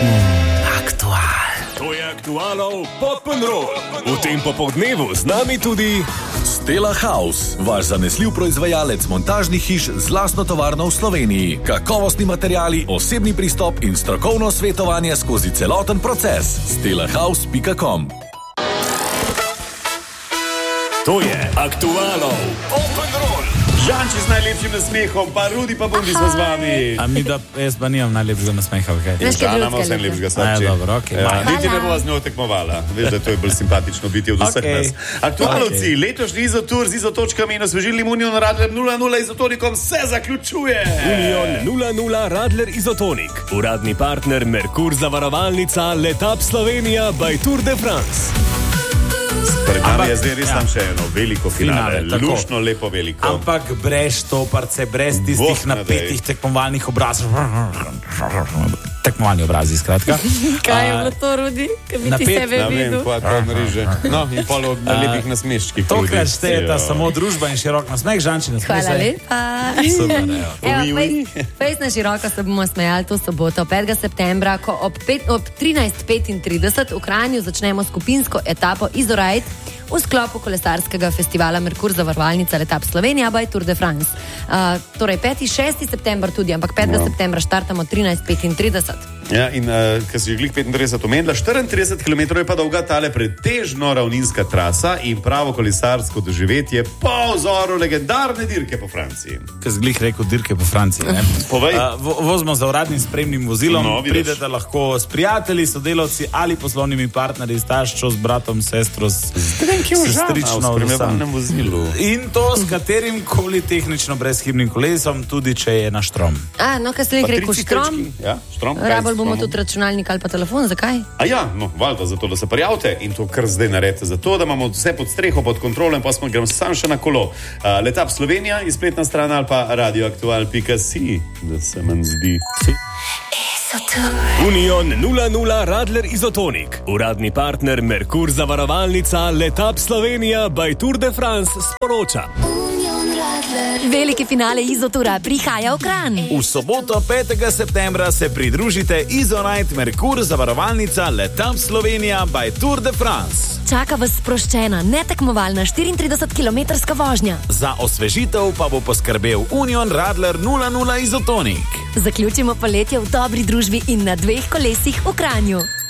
To je Aktualov Pop'n'Roll. V tem popoldnevu z nami tudi Stella House, vaš zanesljiv proizvajalec montažnih hiš z lastno tovarno v Sloveniji. Kakovostni materiali, osebni pristop in strokovno svetovanje skozi celoten proces. stellahouse.com. To je Aktualov Pop'n'Roll. Žanči z najlepšim nasmehom, pa Rudi pa Bundi smo z vami. A mi da, jaz pa nimam najlepšega nasmeha, kaj? Žana ima vsem lepšega srča. Dobro, okej. Niti ne bova z njo tekmovala. Veš, da to je bolj simpatično biti od vseh nas. Aktualovci, letošnji izotur z izotočkami in osvežilnim Union Radler 0.0 izotonikom se zaključuje. Union 0.0 Radler Izotonik. Uradni partner Merkur zavarovalnica Letap Slovenija by Tour de France. Pred nami je zdaj res tam še eno veliko finale. Luštno, lepo, veliko. Ampak brez štoparce, brez tistih napetih tekmovalnih obrazov. Tekmovalni obrazi, skratka. Kaj je bilo to, Rudi? Kaj bi ti sebe videl? No, in pol od lepih nasmeščkih. To, kar štejeta samo družba in širok nasmeh, Žanči nasmeh. Hvala lepa. Fejs na široko se bomo smejali to soboto, 5. septembra, ko ob 13.35 v Kranju začnemo skupinsko etapo Izorajt v sklopu kolesarskega festivala Merkur zavarovalnica Letap Slovenija by Tour de France. Torej 5. 6. september tudi, ampak 5. septembra štartamo 13.35. Ja, in ker si že glih 35 omenila, 34 km je pa dolga tale pretežno ravninska trasa in pravo kolesarsko doživetje po vzoru legendarne dirke po Franciji. Ker si glih rekel dirke po Franciji, ne? Povej. Vozimo za uradnim spremnim vozilom, No, pridete lahko s prijatelji, sodelavci ali poslovnimi partnerji, s taščo, s bratom, sestro, s sestrično, v spremljevalnem vozilu. in to s katerim koli tehnično brezhibnim kolesom, tudi če je na štrom. No, kaj ste rekel, štrom? Ja, štrom. Rabol bomo tudi računalnik ali pa telefon, zakaj? A ja, no, valjda zato, da se prijavite in to kar zdaj naredite, zato, da imamo vse pod streho, pod kontrolem, pa smo gremo sam še na kolo. Letap Slovenija je spletna stran ali pa radioaktual.si, da se manj zdi. Union 0.0 Radler Izotonik. Uradni partner Merkur zavarovalnica Letap Slovenija by Tour de France sporoča. Veliki finale Izotura prihaja v Kranj. V soboto 5. septembra se pridružite Izorajt Merkur zavarovalnica Letap Slovenija by Tour de France. Čaka vas sproščena, netekmovalna 34-kilometrska vožnja. Za osvežitev pa bo poskrbel Union Radler 0.0 Izotonik. Zaključimo poletje v dobri družbi in na 2 kolesih v Kranju.